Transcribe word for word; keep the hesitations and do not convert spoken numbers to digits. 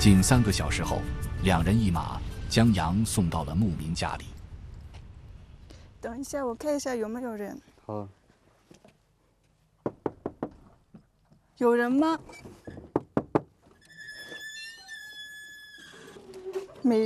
近三个小时后，两人一马将羊送到了牧民家里。 等一下，我看一下有没有人。 好。 有人吗？